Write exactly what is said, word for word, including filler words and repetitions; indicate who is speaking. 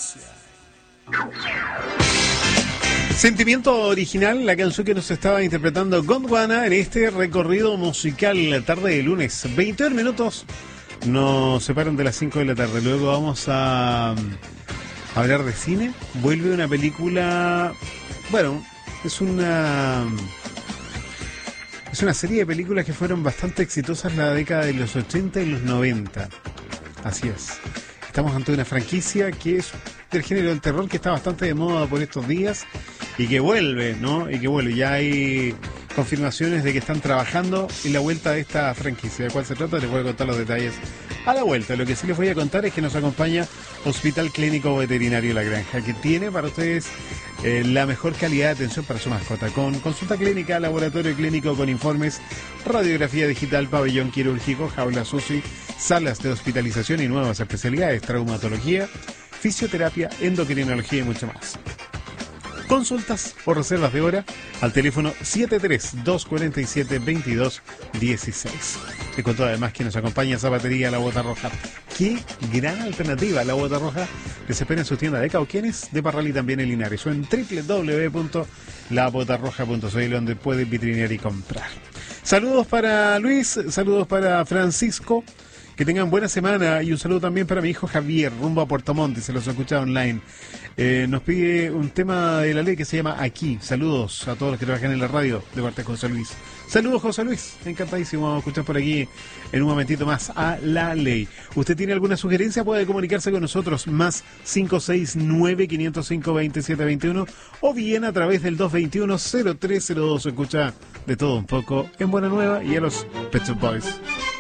Speaker 1: Sentimiento original, la canción que nos estaba interpretando Gondwana en este recorrido musical la tarde de lunes. veintidós minutos nos separan de las cinco de la tarde. Luego vamos a hablar de cine. Vuelve una película, bueno, es una es una serie de películas que fueron bastante exitosas en la década de los ochenta y los noventa. Así es. Estamos ante una franquicia que es del género del terror, que está bastante de moda por estos días y que vuelve, ¿no? Y que vuelve. Ya hay confirmaciones de que están trabajando en la vuelta de esta franquicia. ¿De cuál se trata? Les voy a contar los detalles a la vuelta. Lo que sí les voy a contar es que nos acompaña Hospital Clínico Veterinario La Granja, que tiene para ustedes eh, la mejor calidad de atención para su mascota, con consulta clínica, laboratorio clínico con informes, radiografía digital, pabellón quirúrgico, jaula S U S I, salas de hospitalización y nuevas especialidades, traumatología, fisioterapia, endocrinología y mucho más. Consultas o reservas de hora al teléfono siete tres, dos cuatro siete, veintidós dieciséis. Te cuento además que nos acompaña Zapatería La Bota Roja. Qué gran alternativa La Bota Roja, que se espera en su tienda de Cauquenes, de Parral y también en Linares, o en doble u doble u doble u punto la bota roja punto c l, donde puedes vitrinear y comprar. Saludos para Luis, saludos para Francisco. Que tengan buena semana y un saludo también para mi hijo Javier, rumbo a Puerto Montt, se los escucha online. Eh, nos pide un tema de la ley que se llama Aquí. Saludos a todos los que trabajan en la radio de parte de José Luis. Saludos, José Luis, encantadísimo. Vamos a escuchar por aquí en un momentito más a la ley. ¿Usted tiene alguna sugerencia? Puede comunicarse con nosotros, más cinco seis nueve, cinco cero cinco, veintisiete veintiuno, o bien a través del dos veintiuno, cero tres cero dos. Escucha de todo un poco en Buena Nueva y a los Pet Shop Boys.